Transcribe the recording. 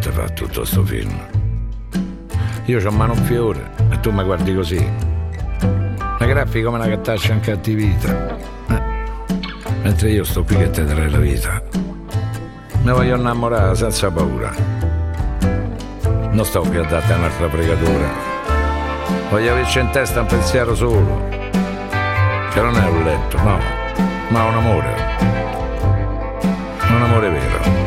si fa tutto sto film? Io c'ho mano fiore e tu mi guardi così. La graffi come una cattaccia in cattività. Mentre io sto qui che te darei la vita. Mi voglio innamorare senza paura. Non sto più adatta a un'altra fregatura. Voglio averci in testa un pensiero solo. Che non è un letto, no, ma un amore. Un amore vero.